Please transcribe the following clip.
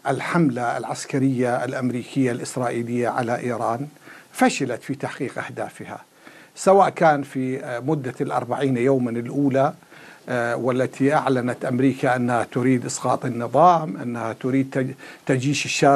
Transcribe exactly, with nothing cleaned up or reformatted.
الحملة العسكرية الأمريكية الإسرائيلية على إيران فشلت في تحقيق أهدافها، سواء كان في مدة الأربعين يوما الأولى والتي أعلنت أمريكا أنها تريد إسقاط النظام، أنها تريد تجيش الشارع